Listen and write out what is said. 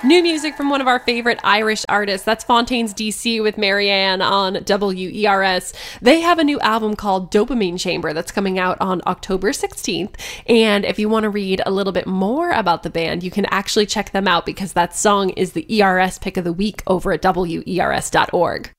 New music from one of our favorite Irish artists. That's Fontaines DC with Marianne on WERS. They have a new album called Dopamine Chamber that's coming out on October 16th. And if you want to read a little bit more about the band, you can actually check them out because that song is the ERS pick of the week over at WERS.org.